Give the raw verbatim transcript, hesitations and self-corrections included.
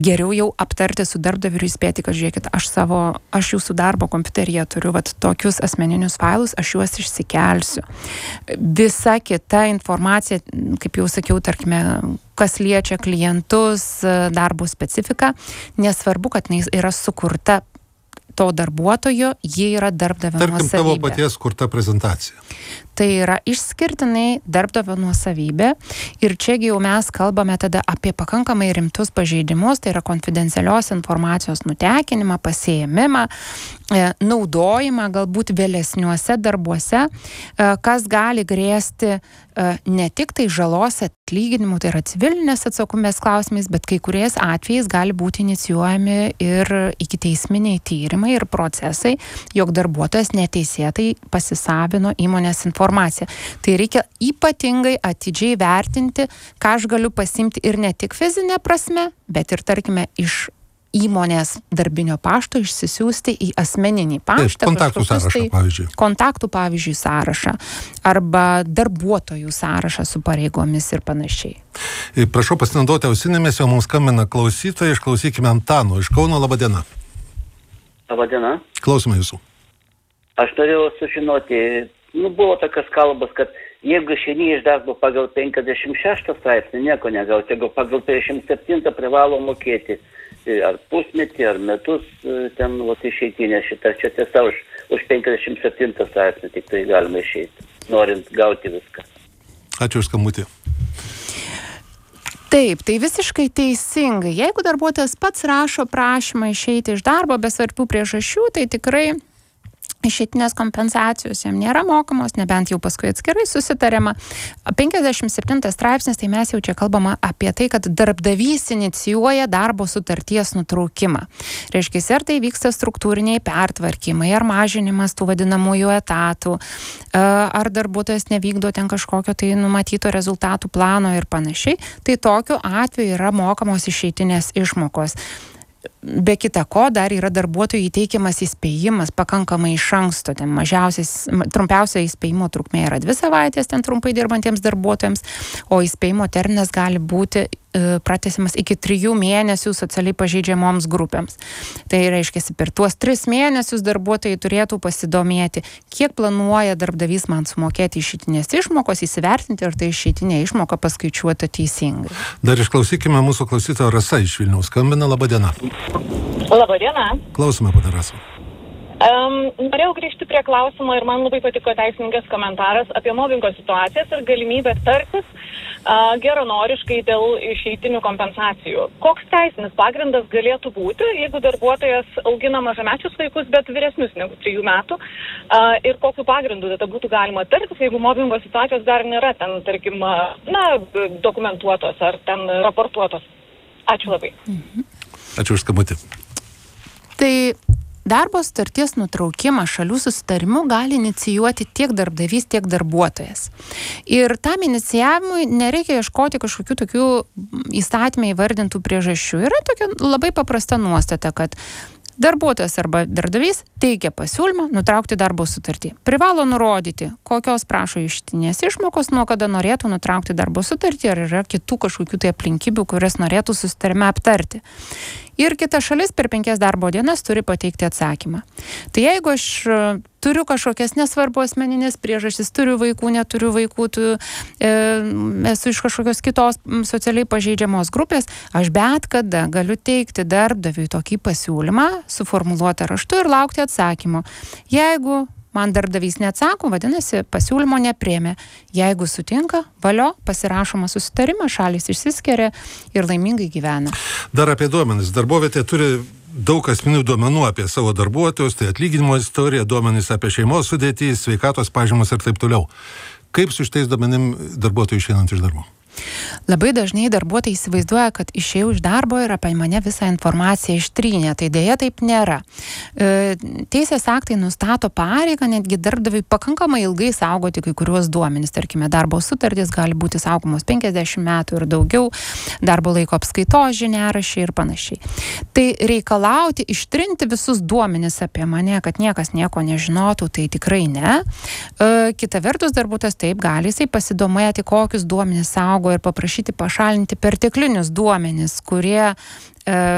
geriau jau aptarti su darbdaviu ir įspėti, kad žiūrėkit, aš savo, aš jūsų darbo kompiuteryje turiu vat, tokius asmeninius failus, aš juos išsikelsiu. Visa kita informacija, kaip jau sakiau, tarkime, kas liečia klientus, darbo specifiką, nesvarbu, kad jinai yra sukurta to darbuotojo, jie yra darbdavio nuosavybė. Tarkim, tavo paties kurta prezentacija. Tai yra išskirtinai darbdavio nuosavybė ir čiagi jau mes kalbame tada apie pakankamai rimtus pažeidimus, tai yra konfidencialios informacijos nutekinimą, pasiėmimą, naudojimą galbūt vėlesniuose darbuose, kas gali grėsti ne tik tai žalos atlyginimu, tai yra civilinės atsakomybės klausimais, bet kai kuriais atvejais gali būti inicijuojami ir ikiteisminiai tyrimai ir procesai, jog darbuotojas neteisėtai pasisavino įmonės informaciją. Tai reikia ypatingai atidžiai vertinti, ką aš galiu pasimti ir ne tik fizinė prasme, bet ir, tarkime, iš įmonės darbinio pašto išsisiųsti į asmeninį paštą. Taip, kontaktų sąrašą, tai, pavyzdžiui. Kontaktų, pavyzdžiui, sąrašą arba darbuotojų sąrašą su pareigomis ir panašiai. Prašau pasinaudoti ausinėmis, jau mums skambina klausytojai, išklausykime Antano iš Kauno. Labą dieną. Labą dieną. Klausome jūsų. Aš norėjau sužinoti, nu, buvo tokios kalbos, kad jeigu išeini iš darbo pagal penkiasdešimt šeštą straipsnį, nieko negauti, jeigu pagal penkiasdešimt septintą privalo mokėti ar pusmetį, ar metus ten vat, išeitinė šitą. Čia tiesa už, už penkiasdešimt septintą straipsnį tik tai galima išeiti, norint gauti viską. Ačiū už skambutį. Taip, tai visiškai teisingai. Jeigu darbuotojas pats rašo prašymą išeiti iš darbo be svarbių priežasčių, tai tikrai išeitinės kompensacijos jam nėra mokamos, nebent jau paskui atskirai susitariama. penkiasdešimt septintas straipsnis, tai mes jau čia kalbama apie tai, kad darbdavys inicijuoja darbo sutarties nutraukimą. Reiškia, ar tai vyksta struktūriniai pertvarkymai, ar mažinimas tų vadinamųjų etatų, ar darbuotojas nevykdo ten kažkokio tai numatyto rezultatų plano ir panašiai, tai tokiu atveju yra mokamos išeitinės išmokos. Be kita ko, dar yra darbuotojų įteikiamas įspėjimas pakankamai iš anksto. Ten mažiausias, trumpiausia įspėjimo trukmė yra dvi savaitės ten trumpai dirbantiems darbuotojams, o įspėjimo terminas gali būti e, pratęsiamas iki trijų mėnesių socialiai pažeidžiamoms grupėms. Tai reiškia, per tuos tris mėnesius darbuotojai turėtų pasidomėti, kiek planuoja darbdavys man sumokėti išeitinės išmokos, įsivertinti, ar tai išeitinė išmoka paskaičiuota teisingai. Dar išklausykime mūsų klausytojo Rasa iš Vilniaus. Skambina, laba diena. Labą dieną. Klausome, pana Rasa. Um, norėjau grįžti prie klausimo ir man labai patiko teisininkės komentaras apie mobingo situacijas ir galimybę tartis uh, geranoriškai dėl išeitinių kompensacijų. Koks teisinis pagrindas galėtų būti, jeigu darbuotojas augina mažamečius vaikus, bet vyresnius negu trijų metų, uh, ir kokiu pagrindu tada būtų galima tartis, jeigu mobingo situacijos dar nėra ten, tarkim, na, dokumentuotos ar ten raportuotos. Ačiū labai. Mhm. Ačiū už skambutį. Tai darbo sutarties nutraukimą šalių susitarimu gali inicijuoti tiek darbdavys, tiek darbuotojas. Ir tam inicijavimui nereikia ieškoti kažkokių tokių įstatymai įvardintų priežasčių. Yra tokia labai paprasta nuostata, kad darbuotojas arba darbdavys teikia pasiūlymą nutraukti darbo sutartį. Privalo nurodyti, kokios prašo išeitinės išmokos, nuo kada norėtų nutraukti darbo sutartį, ar yra kitų kažkokių tai aplinkybių, kurias norėtų susitarime aptarti. Ir kita šalis per penkias darbo dienas turi pateikti atsakymą. Tai jeigu aš turiu kažkokias nesvarbu asmeninės priežastis, turiu vaikų, neturiu vaikų, tu, e, esu iš kažkokios kitos socialiai pažeidžiamos grupės, aš bet kada galiu teikti darbdaviui tokį pasiūlymą, suformuluotą raštu ir laukti atsakymo. Jeigu man darbdavys neatsako, vadinasi, pasiūlymo nepriėmė. Jeigu sutinka, valio, pasirašoma susitarimas, šalys išsiskiria ir laimingai gyvena. Dar apie duomenis. Darbovietė turi daug asmeninių duomenų apie savo darbuotojus, tai atlyginimo istorija, duomenys apie šeimos sudėtį, sveikatos pažymus ir taip toliau. Kaip su šitais duomenim darbuotojų išeinant iš darbo? Labai dažnai darbuotojai įsivaizduoja, kad išėjau iš darbo ir apie mane visą informaciją ištrynė. Tai dėja taip nėra. Teisės aktai nustato pareigą netgi darbdaviui pakankamai ilgai saugoti kai kuriuos duomenis. Tarkime, darbo sutartys gali būti saugomos penkiasdešimt metų ir daugiau, darbo laiko apskaitos žiniaraščiai ir panašiai. Tai reikalauti ištrinti visus duomenis apie mane, kad niekas nieko nežinotų, tai tikrai ne. Kita vertus, darbuotojas taip gali jisai pasidomėti, kokius duomenis saugo ir paprašyti pašalinti perteklinius duomenis, kurie e,